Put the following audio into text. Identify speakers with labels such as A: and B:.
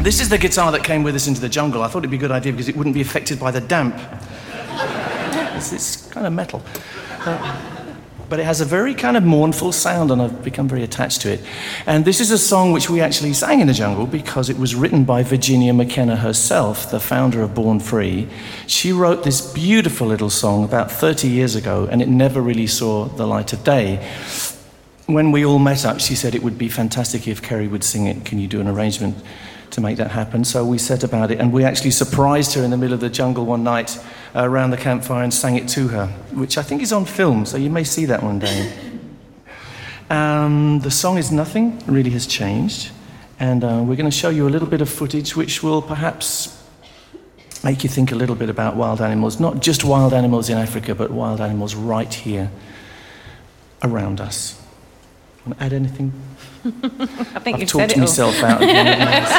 A: This is the guitar that came with us into the jungle. I thought it'd be a good idea because it wouldn't be affected by the damp. It's kind of metal. But it has a very kind of mournful sound, and I've become very attached to it. And this is a song which we actually sang in the jungle because it was written by Virginia McKenna herself, the founder of Born Free. She wrote this beautiful little song about 30 years ago, and it never really saw the light of day. When we all met up, she said it would be fantastic if Kerry would sing it. Can you do an arrangement to make that happen? So we set about it, and we actually surprised her in the middle of the jungle one night around the campfire and sang it to her, which I think is on film, so you may see that one day. The song is Nothing Really Has Changed, and we're going to show you a little bit of footage which will perhaps make you think a little bit about wild animals, not just wild animals in Africa, but wild animals right here around us. Want to add anything?
B: I think
A: I've talked myself out again.